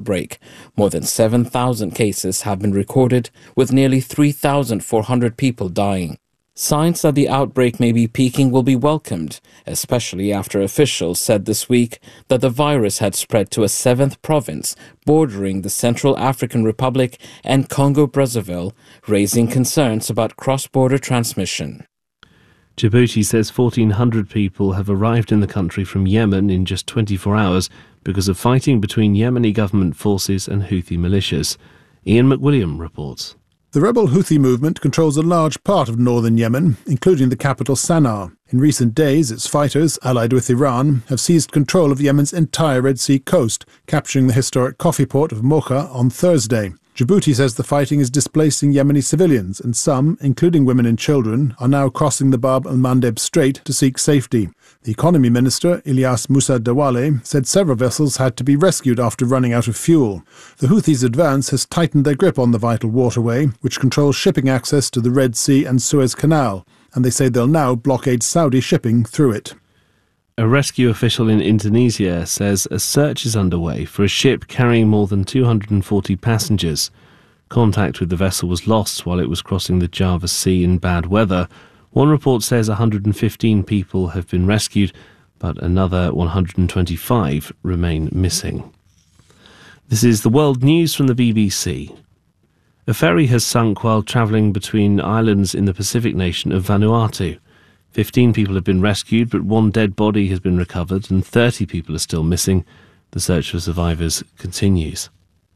outbreak. More than 7,000 cases have been recorded, with nearly 3,400 people dying. Signs that the outbreak may be peaking will be welcomed, especially after officials said this week that the virus had spread to a seventh province bordering the Central African Republic and Congo-Brazzaville, raising concerns about cross-border transmission. Djibouti says 1,400 people have arrived in the country from Yemen in just 24 hours because of fighting between Yemeni government forces and Houthi militias. Ian McWilliam reports. The rebel Houthi movement controls a large part of northern Yemen, including the capital Sana'a. In recent days, its fighters, allied with Iran, have seized control of Yemen's entire Red Sea coast, capturing the historic coffee port of Mocha on Thursday. Djibouti says the fighting is displacing Yemeni civilians, and some, including women and children, are now crossing the Bab el-Mandeb Strait to seek safety. The Economy Minister, Ilyas Musa Dawale, said several vessels had to be rescued after running out of fuel. The Houthis' advance has tightened their grip on the vital waterway, which controls shipping access to the Red Sea and Suez Canal, and they say they'll now blockade Saudi shipping through it. A rescue official in Indonesia says a search is underway for a ship carrying more than 240 passengers. Contact with the vessel was lost while it was crossing the Java Sea in bad weather. One report says 115 people have been rescued, but another 125 remain missing. This is the world news from the BBC. A ferry has sunk while travelling between islands in the Pacific nation of Vanuatu. 15 people have been rescued, but one dead body has been recovered and 30 people are still missing. The search for survivors continues.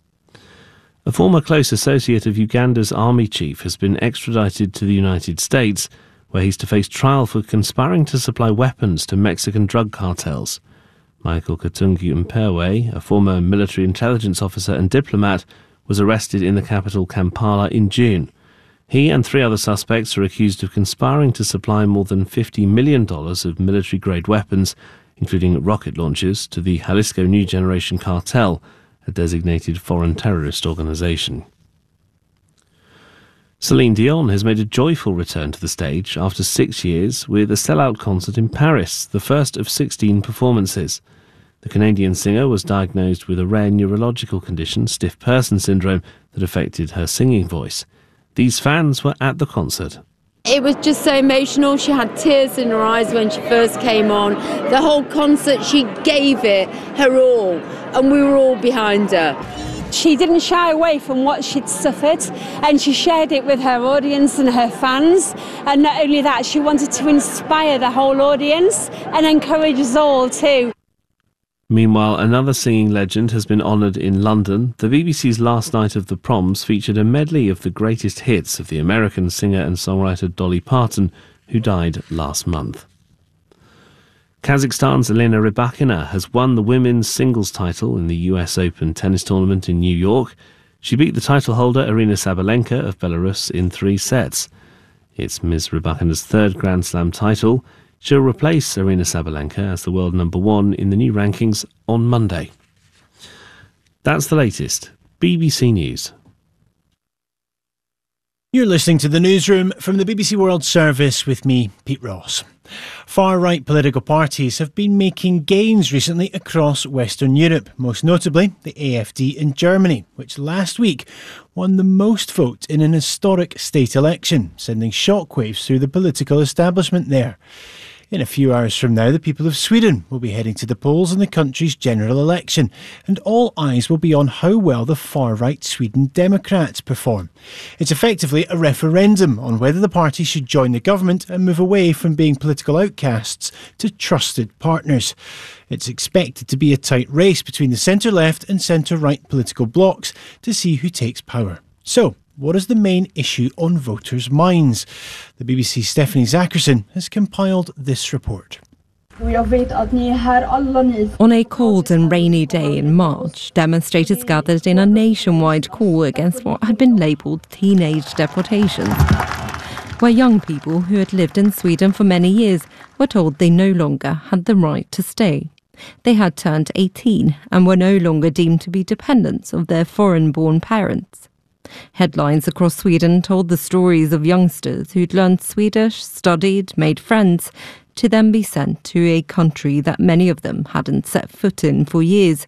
A former close associate of Uganda's army chief has been extradited to the United States, where he's to face trial for conspiring to supply weapons to Mexican drug cartels. Michael Katungi Mpewe, a former military intelligence officer and diplomat, was arrested in the capital Kampala in June. He and 3 other suspects are accused of conspiring to supply more than $50 million of military-grade weapons, including rocket launchers, to the Jalisco New Generation Cartel, a designated foreign terrorist organisation. Celine Dion has made a joyful return to the stage after 6 years with a sellout concert in Paris, the first of 16 performances. The Canadian singer was diagnosed with a rare neurological condition, stiff person syndrome, that affected her singing voice. These fans were at the concert. It was just so emotional. She had tears in her eyes when she first came on. The whole concert, she gave it her all, and we were all behind her. She didn't shy away from what she'd suffered, and she shared it with her audience and her fans. And not only that, she wanted to inspire the whole audience and encourage us all too. Meanwhile, another singing legend has been honoured in London. The BBC's Last Night of the Proms featured a medley of the greatest hits of the American singer and songwriter Dolly Parton, who died last month. Kazakhstan's Elena Rybakina has won the women's singles title in the US Open tennis tournament in New York. She beat the title holder Aryna Sabalenka of Belarus in 3 sets. It's Ms. Rybakina's 3rd Grand Slam title. She'll replace Aryna Sabalenka as the world number 1 in the new rankings on Monday. That's the latest. BBC News. You're listening to the newsroom from the BBC World Service with me, Pete Ross. Far-right political parties have been making gains recently across Western Europe, most notably the AfD in Germany, which last week won the most votes in an historic state election, sending shockwaves through the political establishment there. In a few hours from now, the people of Sweden will be heading to the polls in the country's general election, and all eyes will be on how well the far-right Sweden Democrats perform. It's effectively a referendum on whether the party should join the government and move away from being political outcasts to trusted partners. It's expected to be a tight race between the centre-left and centre-right political blocs to see who takes power. So, what is the main issue on voters' minds? The BBC's Stephanie Zackerson has compiled this report. On a cold and rainy day in March, demonstrators gathered in a nationwide call against what had been labelled teenage deportations, where young people who had lived in Sweden for many years were told they no longer had the right to stay. They had turned 18 and were no longer deemed to be dependents of their foreign-born parents. Headlines across Sweden told the stories of youngsters who'd learned Swedish, studied, made friends, to then be sent to a country that many of them hadn't set foot in for years.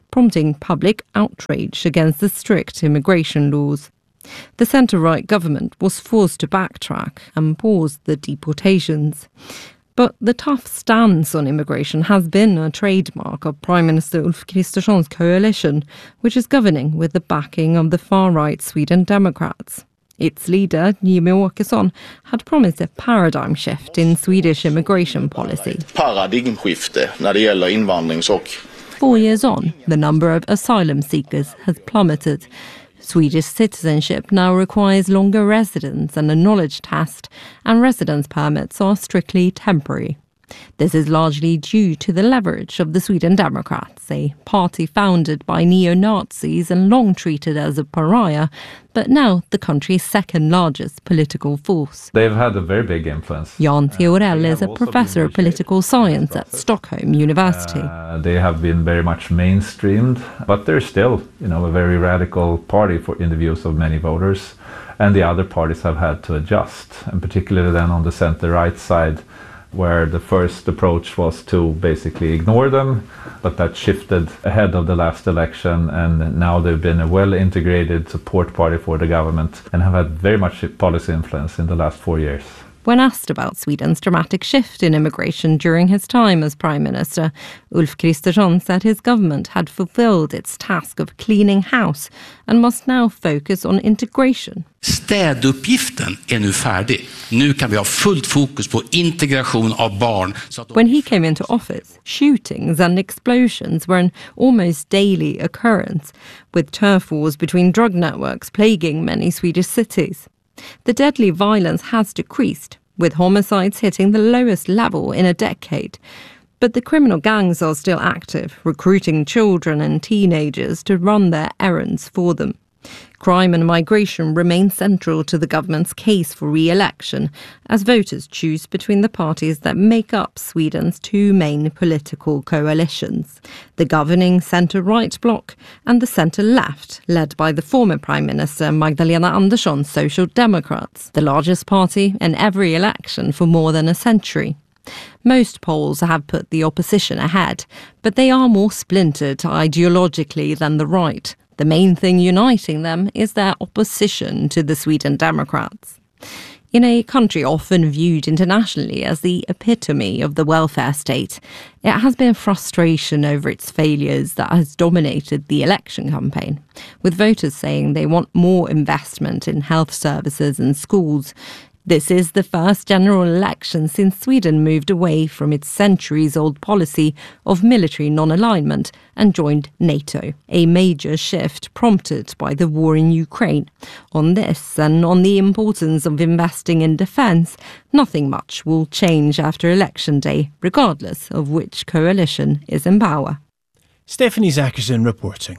prompting public outrage against the strict immigration laws. The centre-right government was forced to backtrack and pause the deportations. But the tough stance on immigration has been a trademark of Prime Minister Ulf Kristersson's coalition, which is governing with the backing of the far-right Sweden Democrats. Its leader, Jimmie Åkesson, had promised a paradigm shift in Swedish immigration policy. Paradigmskifte när det gäller invandrings- och 4 years on, the number of asylum seekers has plummeted. Swedish citizenship now requires longer residence and a knowledge test, and residence permits are strictly temporary. This is largely due to the leverage of the Sweden Democrats, a party founded by neo-Nazis and long treated as a pariah, but now the country's second largest political force. They've had a very big influence. Jan Theorell is a professor of political science at Stockholm University. They have been very much mainstreamed, but they're still, a very radical party in the views of many voters, and the other parties have had to adjust, and particularly then on the center-right side, where the first approach was to basically ignore them, but that shifted ahead of the last election, and now they've been a well-integrated support party for the government and have had very much policy influence in the last 4 years. When asked about Sweden's dramatic shift in immigration during his time as Prime Minister, Ulf Kristersson said his government had fulfilled its task of cleaning house and must now focus on integration. Städuppgiften är nu färdig. Nu kan vi ha fullt fokus på integration av barn. When he came into office, shootings and explosions were an almost daily occurrence, with turf wars between drug networks plaguing many Swedish cities. The deadly violence has decreased, with homicides hitting the lowest level in a decade. But the criminal gangs are still active, recruiting children and teenagers to run their errands for them. Crime and migration remain central to the government's case for re-election, as voters choose between the parties that make up Sweden's two main political coalitions, the governing centre-right bloc and the centre-left, led by the former Prime Minister Magdalena Andersson's Social Democrats, the largest party in every election for more than a century. Most polls have put the opposition ahead, but they are more splintered ideologically than the right. The main thing uniting them is their opposition to the Sweden Democrats. In a country often viewed internationally as the epitome of the welfare state, it has been frustration over its failures that has dominated the election campaign, with voters saying they want more investment in health services and schools. This is the first general election since Sweden moved away from its centuries-old policy of military non-alignment and joined NATO, a major shift prompted by the war in Ukraine. On this and on the importance of investing in defence, nothing much will change after election day, regardless of which coalition is in power. Stephanie Zackerson reporting.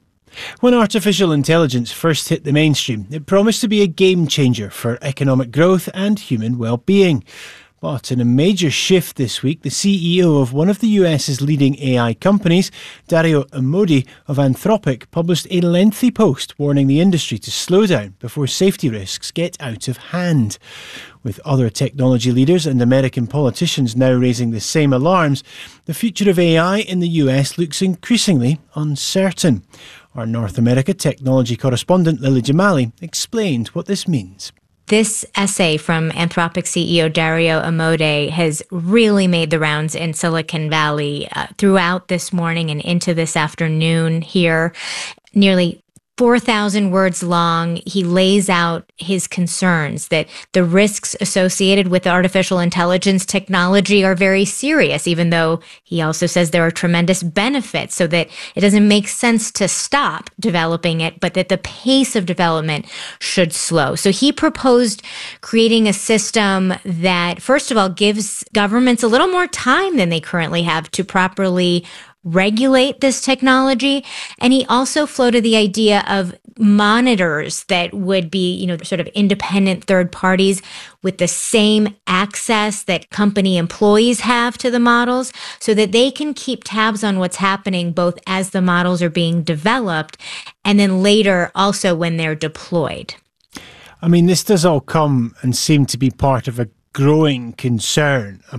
When artificial intelligence first hit the mainstream, it promised to be a game changer for economic growth and human well-being. But in a major shift this week, the CEO of one of the US's leading AI companies, Dario Amodei of Anthropic, published a lengthy post warning the industry to slow down before safety risks get out of hand. With other technology leaders and American politicians now raising the same alarms, the future of AI in the US looks increasingly uncertain. Our North America technology correspondent Lily Jamali explained what this means. This essay from Anthropic CEO Dario Amodei has really made the rounds in Silicon Valley throughout this morning and into this afternoon here. Nearly 4,000 words long. He lays out his concerns that the risks associated with artificial intelligence technology are very serious, even though he also says there are tremendous benefits, so that it doesn't make sense to stop developing it, but that the pace of development should slow. So he proposed creating a system that, first of all, gives governments a little more time than they currently have to properly regulate this technology. And he also floated the idea of monitors that would be, sort of independent third parties with the same access that company employees have to the models, so that they can keep tabs on what's happening both as the models are being developed and then later also when they're deployed. I mean, this does all come and seem to be part of a growing concern about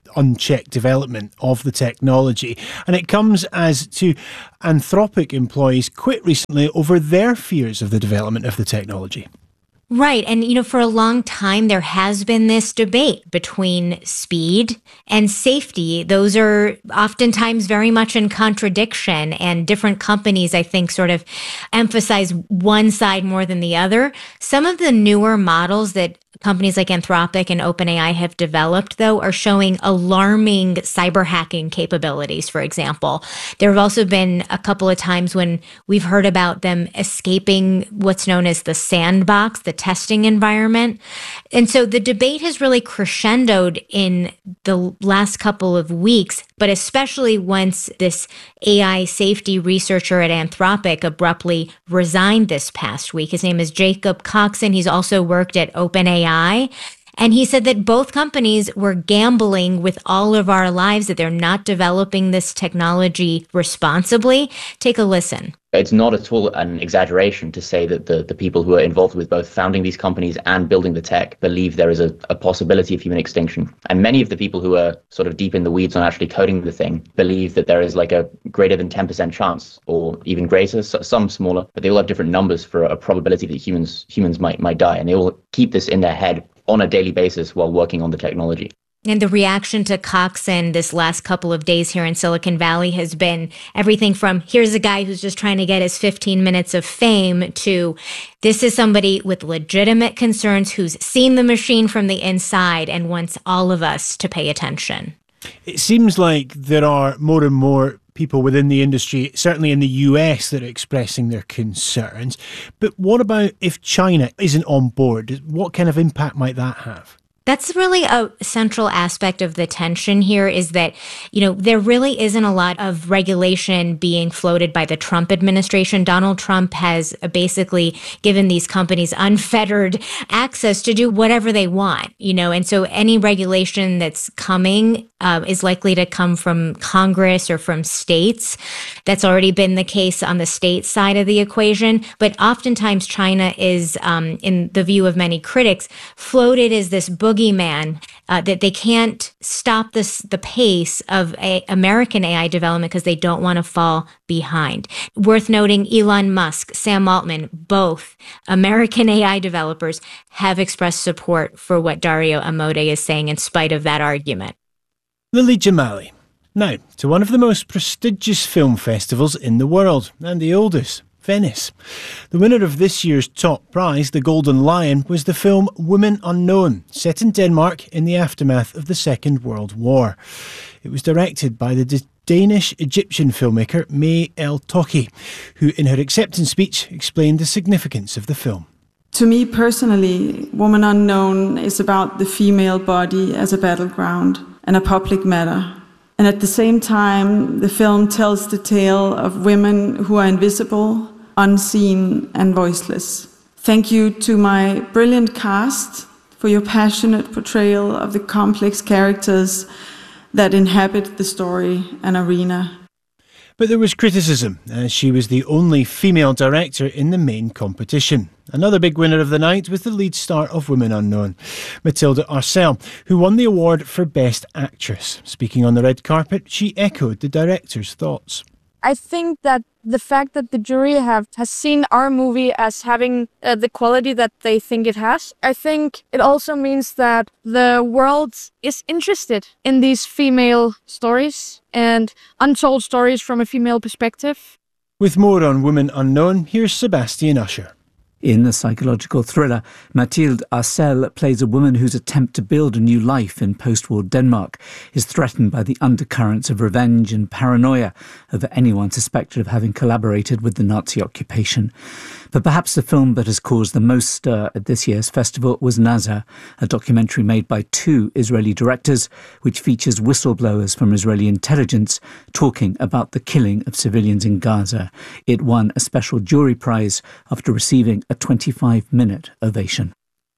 unchecked development of the technology. And it comes as two Anthropic employees quit recently over their fears of the development of the technology. Right. And, for a long time, there has been this debate between speed and safety. Those are oftentimes very much in contradiction, and different companies, I think, sort of emphasize one side more than the other. Some of the newer models that companies like Anthropic and OpenAI have developed, though, are showing alarming cyber hacking capabilities, for example. There have also been a couple of times when we've heard about them escaping what's known as the sandbox, the testing environment. And so the debate has really crescendoed in the last couple of weeks, but especially once this AI safety researcher at Anthropic abruptly resigned this past week. His name is Jacob Coxon. He's also worked at OpenAI. And he said that both companies were gambling with all of our lives, that they're not developing this technology responsibly. Take a listen. It's not at all an exaggeration to say that the people who are involved with both founding these companies and building the tech believe there is a possibility of human extinction. And many of the people who are sort of deep in the weeds on actually coding the thing believe that there is like a greater than 10% chance, or even greater, some smaller, but they all have different numbers for a probability that humans might die. And they all keep this in their head on a daily basis while working on the technology. And the reaction to Coxon this last couple of days here in Silicon Valley has been everything from, here's a guy who's just trying to get his 15 minutes of fame, to this is somebody with legitimate concerns who's seen the machine from the inside and wants all of us to pay attention. It seems like there are more and more people within the industry, certainly in the US, that are expressing their concerns. But what about if China isn't on board? What kind of impact might that have? That's really a central aspect of the tension here, is that, there really isn't a lot of regulation being floated by the Trump administration. Donald Trump has basically given these companies unfettered access to do whatever they want, and so any regulation that's coming is likely to come from Congress or from states. That's already been the case on the state side of the equation. But oftentimes China is, in the view of many critics, floated as this boogeyman, that they can't stop the pace of American AI development because they don't want to fall behind. Worth noting, Elon Musk, Sam Altman, both American AI developers, have expressed support for what Dario Amodei is saying in spite of that argument. Lily Jamali. Now, to one of the most prestigious film festivals in the world, and the oldest, Venice. The winner of this year's top prize, the Golden Lion, was the film Women Unknown, set in Denmark in the aftermath of the Second World War. It was directed by the Danish-Egyptian filmmaker May El Toki, who in her acceptance speech explained the significance of the film. To me personally, Woman Unknown is about the female body as a battleground and a public matter. And at the same time, the film tells the tale of women who are invisible, unseen and voiceless. Thank you to my brilliant cast for your passionate portrayal of the complex characters that inhabit the story and arena. But there was criticism, as she was the only female director in the main competition. Another big winner of the night was the lead star of Women Unknown, Mathilde Arcel, who won the award for Best Actress. Speaking on the red carpet, she echoed the director's thoughts. I think that the fact that the jury has seen our movie as having the quality that they think it has, I think it also means that the world is interested in these female stories and untold stories from a female perspective. With more on Women Unknown, here's Sebastian Usher. In the psychological thriller, Mathilde Arcel plays a woman whose attempt to build a new life in post-war Denmark is threatened by the undercurrents of revenge and paranoia over anyone suspected of having collaborated with the Nazi occupation. But perhaps the film that has caused the most stir at this year's festival was Nazar, a documentary made by two Israeli directors, which features whistleblowers from Israeli intelligence talking about the killing of civilians in Gaza. It won a special jury prize after receiving a 25-minute ovation.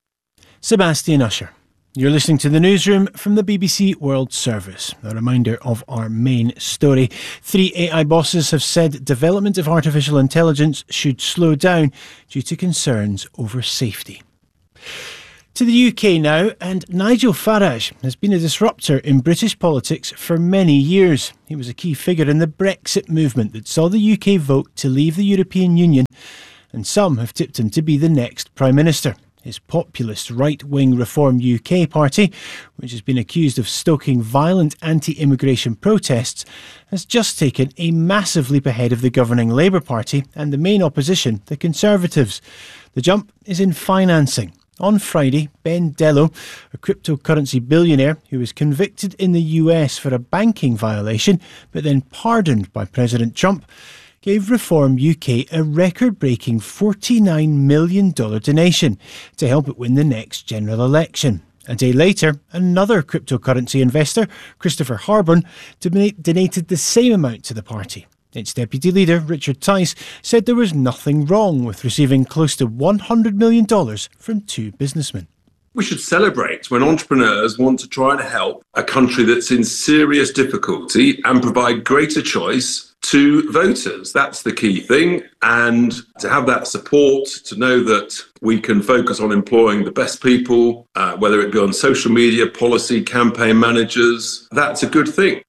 Sebastian Usher. You're listening to the newsroom from the BBC World Service. A reminder of our main story. 3 AI bosses have said development of artificial intelligence should slow down due to concerns over safety. To the UK now, and Nigel Farage has been a disruptor in British politics for many years. He was a key figure in the Brexit movement that saw the UK vote to leave the European Union, and some have tipped him to be the next Prime Minister. His populist right-wing Reform UK party, which has been accused of stoking violent anti-immigration protests, has just taken a massive leap ahead of the governing Labour Party and the main opposition, the Conservatives. The jump is in financing. On Friday, Ben Dello, a cryptocurrency billionaire who was convicted in the US for a banking violation but then pardoned by President Trump, gave Reform UK a record-breaking $49 million donation to help it win the next general election. A day later, another cryptocurrency investor, Christopher Harburn, donated the same amount to the party. Its deputy leader, Richard Tice, said there was nothing wrong with receiving close to $100 million from two businessmen. We should celebrate when entrepreneurs want to try and help a country that's in serious difficulty and provide greater choice to voters. That's the key thing. And to have that support, to know that we can focus on employing the best people, whether it be on social media, policy, campaign managers, that's a good thing.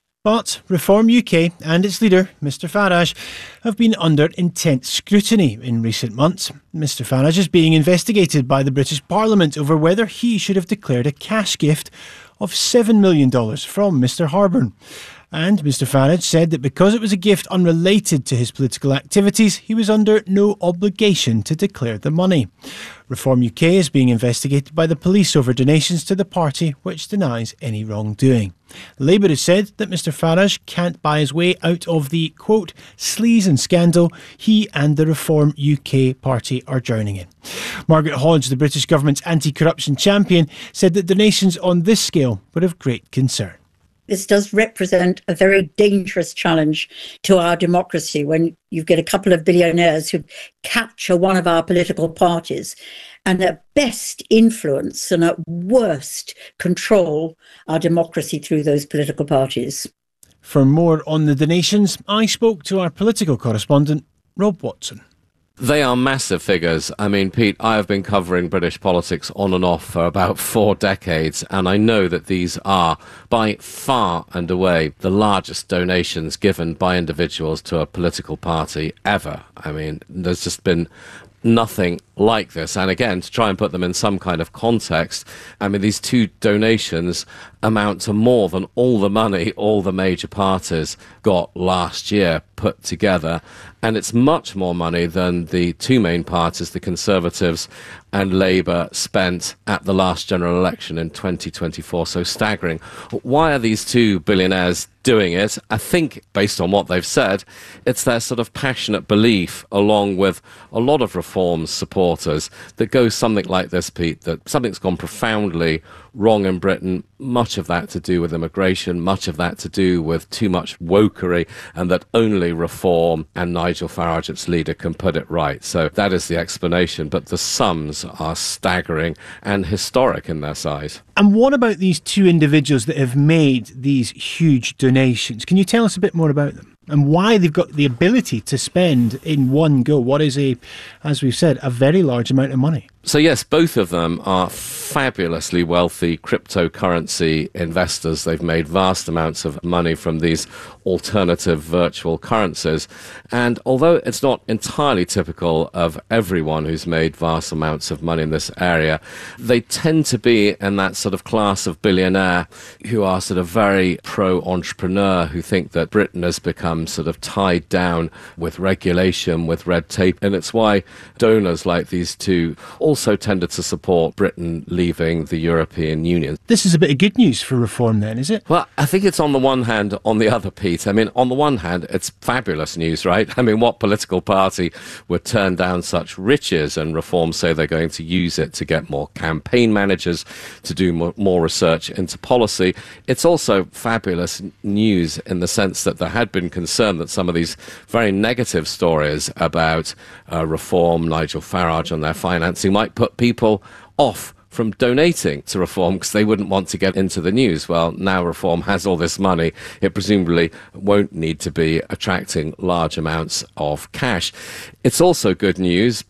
But Reform UK and its leader, Mr Farage, have been under intense scrutiny in recent months. Mr Farage is being investigated by the British Parliament over whether he should have declared a cash gift of $7 million from Mr Harburn. And Mr Farage said that because it was a gift unrelated to his political activities, he was under no obligation to declare the money. Reform UK is being investigated by the police over donations to the party, which denies any wrongdoing. Labour has said that Mr Farage can't buy his way out of the, quote, sleaze and scandal he and the Reform UK party are drowning in. Margaret Hodge, the British government's anti-corruption champion, said that donations on this scale were of great concern. This does represent a very dangerous challenge to our democracy when you get a couple of billionaires who capture one of our political parties and at best influence and at worst control our democracy through those political parties. For more on the donations, I spoke to our political correspondent, Rob Watson. They are massive figures. I mean, Pete, I have been covering British politics on and off for about 4 decades, and I know that these are, by far and away, the largest donations given by individuals to a political party ever. I mean, there's just been nothing like this. And again, to try and put them in some kind of context, I mean, these two donations amount to more than all the money all the major parties got last year put together. And it's much more money than the two main parties, the Conservatives and Labour, spent at the last general election in 2024. So staggering. Why are these two billionaires doing it? I think, based on what they've said, it's their sort of passionate belief, along with a lot of Reform's supporters, that goes something like this, Pete, that something's gone profoundly wrong in Britain, much of that to do with immigration, much of that to do with too much wokery, and that only Reform and Nigel Farage, its leader, can put it right. So that is the explanation, but the sums are staggering and historic in their size. And what about these two individuals that have made these huge donations? Can you tell us a bit more about them and why they've got the ability to spend in one go what is as we've said, a very large amount of money? So yes, both of them are fabulously wealthy cryptocurrency investors. They've made vast amounts of money from these alternative virtual currencies. And although it's not entirely typical of everyone who's made vast amounts of money in this area, they tend to be in that sort of class of billionaire who are sort of very pro-entrepreneur, who think that Britain has become sort of tied down with regulation, with red tape. And it's why donors like these two also tended to support Britain leaving the European Union. This is a bit of good news for Reform then, is it? Well, I think it's on the one hand, on the other, Pete. I mean, on the one hand, it's fabulous news, right? I mean, what political party would turn down such riches? And Reform say they're going to use it to get more campaign managers, to do more research into policy. It's also fabulous news in the sense that there had been concern that some of these very negative stories about Reform, Nigel Farage and their financing might put people off from donating to Reform because they wouldn't want to get into the news. Well, now Reform has all this money, it presumably won't need to be attracting large amounts of cash. It's also good news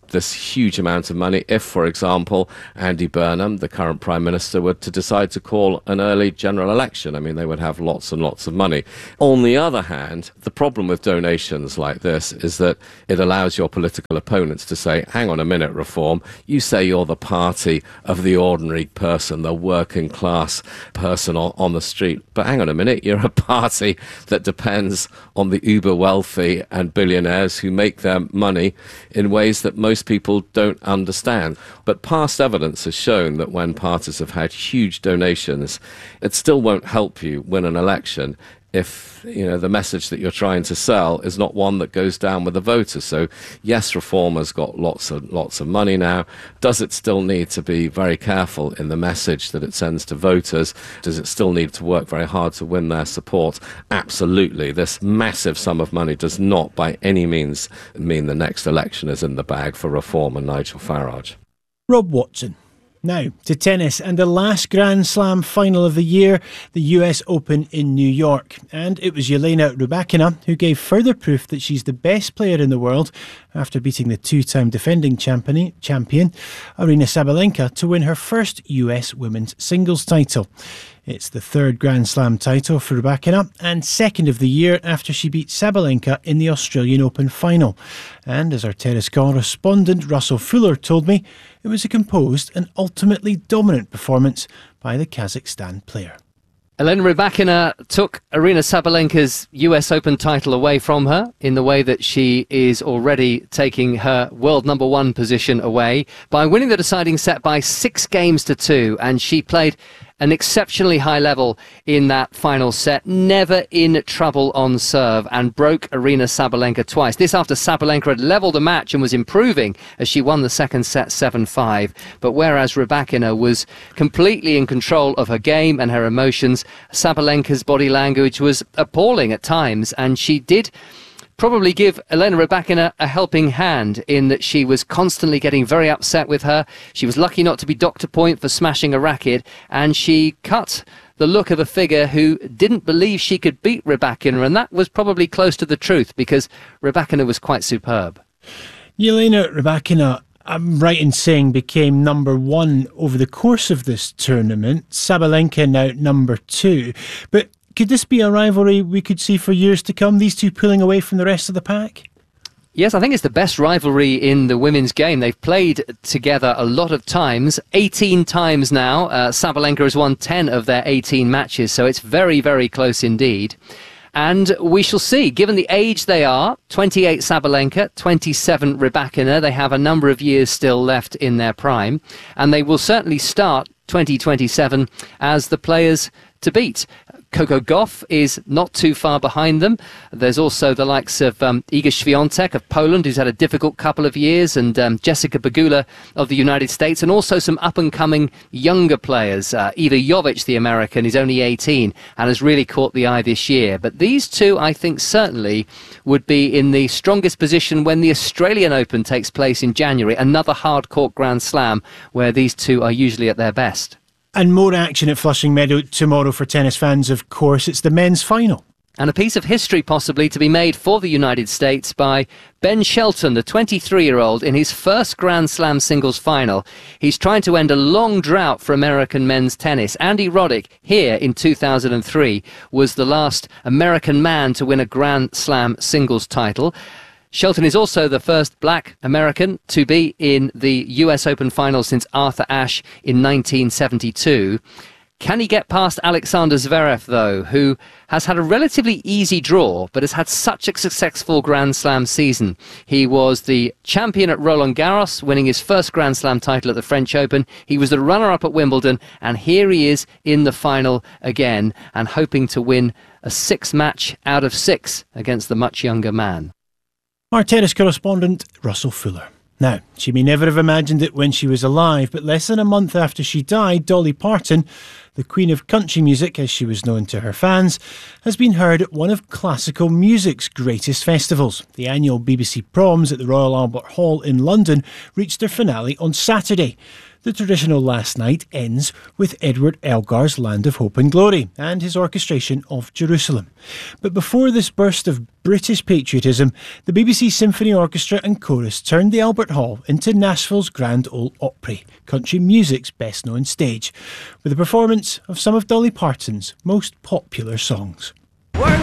this huge amount of money if, for example, Andy Burnham, the current Prime Minister, were to decide to call an early general election. I mean, they would have lots and lots of money. On the other hand, the problem with donations like this is that it allows your political opponents to say, hang on a minute, Reform, you say you're the party of the ordinary person, the working class person on the street, but hang on a minute, you're a party that depends on the uber wealthy and billionaires who make their money in ways that most people don't understand. But past evidence has shown that when parties have had huge donations, it still won't help you win an election if, the message that you're trying to sell is not one that goes down with the voters. So yes, Reform has got lots of money now. Does it still need to be very careful in the message that it sends to voters? Does it still need to work very hard to win their support? Absolutely. This massive sum of money does not by any means mean the next election is in the bag for Reform and Nigel Farage. Rob Watson. Now, to tennis and the last Grand Slam final of the year, the US Open in New York. And it was Jelena Rybakina who gave further proof that she's the best player in the world after beating the two-time defending champion Aryna Sabalenka to win her first US women's singles title. It's the third Grand Slam title for Rybakina and second of the year after she beat Sabalenka in the Australian Open final. And as our tennis correspondent Russell Fuller told me, it was a composed and ultimately dominant performance by the Kazakhstan player. Elena Rybakina took Aryna Sabalenka's US Open title away from her in the way that she is already taking her world number one position away by winning the deciding set by 6-2, and she played an exceptionally high level in that final set, never in trouble on serve, and broke Aryna Sabalenka twice. This after Sabalenka had levelled a match and was improving as she won the second set 7-5. But whereas Rybakina was completely in control of her game and her emotions, Sabalenka's body language was appalling at times, and she did probably give Elena Rybakina a helping hand in that she was constantly getting very upset with her. She was lucky not to be docked a point for smashing a racket, and she cut the look of a figure who didn't believe she could beat Rybakina, and that was probably close to the truth because Rybakina was quite superb. Jelena Rybakina, I'm right in saying, became number one over the course of this tournament. Sabalenka now number two. But could this be a rivalry we could see for years to come, these two pulling away from the rest of the pack? Yes, I think it's the best rivalry in the women's game. They've played together a lot of times, 18 times now. Sabalenka has won 10 of their 18 matches, so it's very, very close indeed. And we shall see, given the age they are, 28 Sabalenka, 27 Rybakina, they have a number of years still left in their prime, and they will certainly start 2027 as the players to beat. Coco Gauff is not too far behind them. There's also the likes of Iga Świątek of Poland, who's had a difficult couple of years, and Jessica Pegula of the United States, and also some up-and-coming younger players. Iva Jovic, the American, is only 18 and has really caught the eye this year. But these two, I think, certainly would be in the strongest position when the Australian Open takes place in January, another hard-court Grand Slam where these two are usually at their best. And more action at Flushing Meadow tomorrow for tennis fans, of course. It's the men's final. And a piece of history possibly to be made for the United States by Ben Shelton, the 23-year-old, in his first Grand Slam singles final. He's trying to end a long drought for American men's tennis. Andy Roddick, here in 2003, was the last American man to win a Grand Slam singles title. Shelton is also the first black American to be in the US Open final since Arthur Ashe in 1972. Can he get past Alexander Zverev, though, who has had a relatively easy draw, but has had such a successful Grand Slam season? He was the champion at Roland Garros, winning his first Grand Slam title at the French Open. He was the runner-up at Wimbledon, and here he is in the final again, and hoping to win a 6-match out of 6 against the much younger man. Our tennis correspondent, Russell Fuller. Now, she may never have imagined it when she was alive, but less than a month after she died, Dolly Parton, the Queen of Country Music, as she was known to her fans, has been heard at one of classical music's greatest festivals. The annual BBC Proms at the Royal Albert Hall in London reached their finale on Saturday. The traditional last night ends with Edward Elgar's Land of Hope and Glory and his orchestration of Jerusalem. But before this burst of British patriotism, the BBC Symphony Orchestra and Chorus turned the Albert Hall into Nashville's Grand Ole Opry, country music's best-known stage, with a performance of some of Dolly Parton's most popular songs.